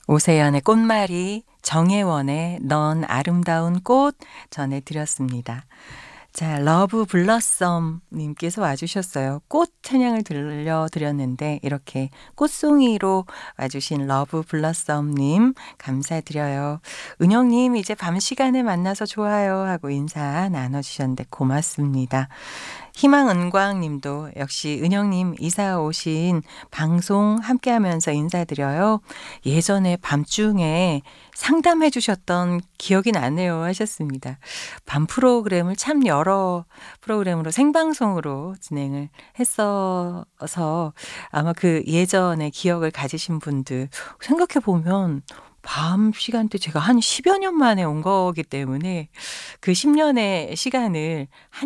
오세연의 꽃말이, 정혜원의 넌 아름다운 꽃 전해드렸습니다. 자, 러브 블러썸 님께서 와주셨어요. 꽃 찬양을 들려드렸는데 이렇게 꽃송이로 와주신 러브 블러썸 님 감사드려요. 은영님 이제 밤 시간에 만나서 좋아요 하고 인사 나눠주셨는데 고맙습니다. 희망은광 님도 역시 은영님 이사 오신 방송 함께하면서 인사드려요. 예전에 밤중에 상담해 주셨던 기억이 나네요 하셨습니다. 밤 프로그램을 참 여러 프로그램으로 생방송으로 진행을 했어서 아마 그 예전의 기억을 가지신 분들 생각해 보면 밤 시간대 제가 한 10여 년 만에 온 거기 때문에 그 10년의 시간을